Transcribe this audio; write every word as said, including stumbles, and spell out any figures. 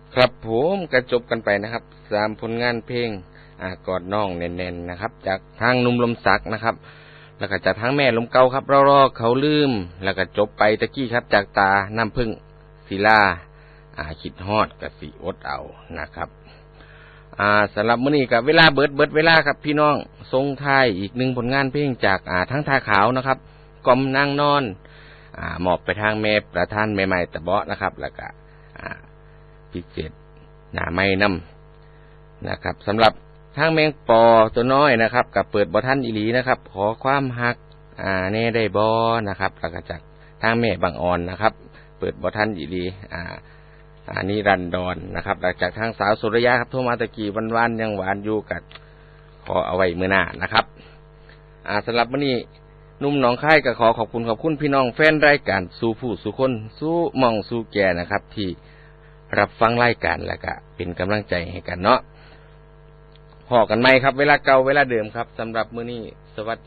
ครับผมกระจบกันไปนะครับสามผลงานเพลงอ่ากอดน้องแน่นๆนะครับจากทางหนุ่มลมสักนะครับแล้วก็จากทางแม่ลมเก่าครับรอๆเขาลืมแล้วก็จบไปตะกี้ครับจากตาน้ำพึ่งศิลาอ่าคิดฮอดกะสิอดเอานะครับอ่าสำหรับมื้อนี้ก็เวลาเบิดเบิดเวลาครับพี่น้องทรงท้ายอีกหนึ่งผลงานเพลงจากอ่าทั้งทาขาวนะครับกล่อมนางนอนอ่ามอบไปทางแม่ประธานแม่ใหม่ตะเบาะนะครับแล้วก็อ่าพิเศษหน้าไม้นำนะครับสำหรับทางแมงปอตัวน้อยนะครับกับเปิดบ่ทันอีหลีนะครับขอความฮักอ่าแน่ได้บ่นะครับแล้วก็จากทางแม่บางอ่อนนะครับเปิดบ่ทันอีหลีอ่าอันนี้รันดอนนะครับหลังจากทางสาวสุริยะครับโทรมาตะกี้วันๆยังหวานอยู่กับขอเอาไว้มื้อหน้านะครับอ่าสำหรับมื้อนี้นุ่มหนองคายก็ขอขอบคุณขอบคุณพี่น้องแฟนรายการสู่ผู้สู่คนสู่หม่องสู่แก่นะครับที่รับฟังรายการแล้วก็เป็นกำลังใจให้กันเนาะพอกันไหมครับเวลาเก่าเวลาเดิมครับสำหรับมื้อนี้สวัสดี